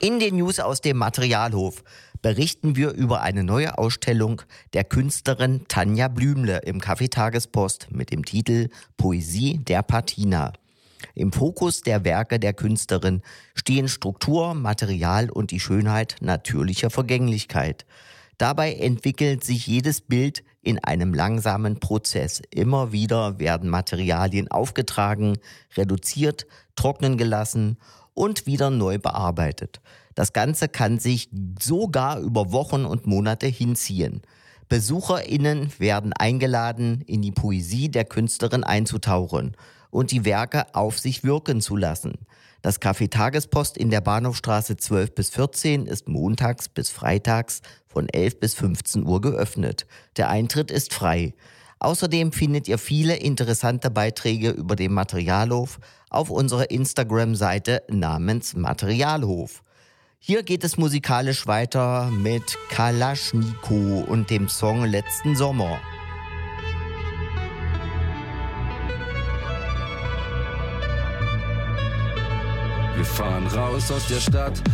In den News aus dem Materialhof berichten wir über eine neue Ausstellung der Künstlerin Tanja Blümle im Café Tagespost mit dem Titel Poesie der Patina. Im Fokus der Werke der Künstlerin stehen Struktur, Material und die Schönheit natürlicher Vergänglichkeit. Dabei entwickelt sich jedes Bild in einem langsamen Prozess. Immer wieder werden Materialien aufgetragen, reduziert, trocknen gelassen und wieder neu bearbeitet. Das Ganze kann sich sogar über Wochen und Monate hinziehen. BesucherInnen werden eingeladen, in die Poesie der Künstlerin einzutauchen und die Werke auf sich wirken zu lassen. Das Café Tagespost in der Bahnhofstraße 12 bis 14 ist montags bis freitags von 11 bis 15 Uhr geöffnet. Der Eintritt ist frei. Außerdem findet ihr viele interessante Beiträge über den Materialhof auf unserer Instagram-Seite namens Materialhof. Hier geht es musikalisch weiter mit Kalaschnikow und dem Song Letzten Sommer. Wir fahren raus aus der Stadt.